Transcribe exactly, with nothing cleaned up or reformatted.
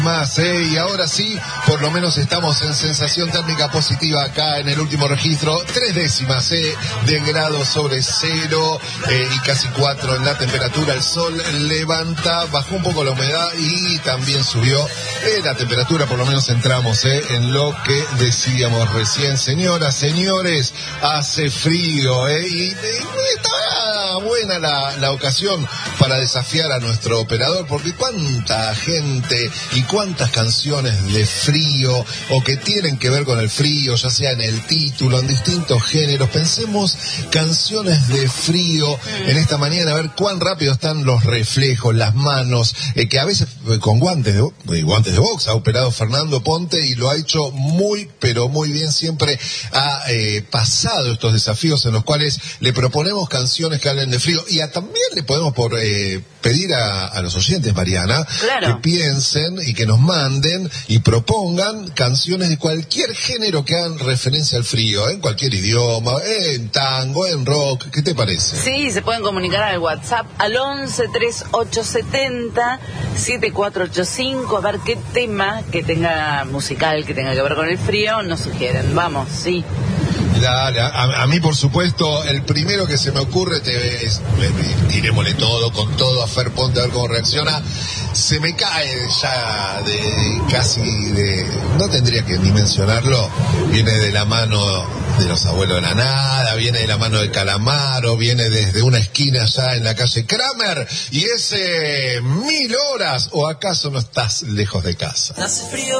Más, eh, y ahora sí, por lo menos estamos en sensación térmica positiva acá en el último registro, tres décimas eh, de grado sobre cero eh, y casi cuatro en la temperatura. El sol levanta, bajó un poco la humedad y también subió eh, la temperatura, por lo menos entramos eh, en lo que decíamos recién. Señoras, señores, hace frío eh, y, y está buena la, la ocasión para desafiar a nuestro operador, porque cuánta gente y cuántas canciones de frío o que tienen que ver con el frío, ya sea en el título, en distintos géneros. Pensemos canciones de frío en esta mañana, a ver cuán rápido están los reflejos, las manos, eh, que a veces eh, con guantes de, eh, guantes de box ha operado Fernando Ponte y lo ha hecho muy, pero muy bien. Siempre ha eh, pasado estos desafíos en los cuales le proponemos canciones que hablen de frío y a, también le podemos por eh, pedir a, a los oyentes, Mariana, claro, que piensen y que nos manden y propongan canciones de cualquier género que hagan referencia al frío, en cualquier idioma, en tango, en rock. ¿Qué te parece? Sí, se pueden comunicar al WhatsApp al once treinta y ocho setenta setenta y cuatro ochenta y cinco, a ver qué tema que tenga musical, que tenga que ver con el frío, nos sugieren. Vamos, sí. Dale, a, a mí por supuesto, el primero que se me ocurre, te, es, tirémosle todo, con todo a Fer Ponte a ver cómo reacciona. Se me cae ya de casi de, no tendría que ni mencionarlo, viene de la mano de los abuelos de la nada, viene de la mano de Calamaro, viene desde una esquina allá en la calle Kramer, y es eh, Mil Horas, o acaso no estás lejos de casa. Hace frío.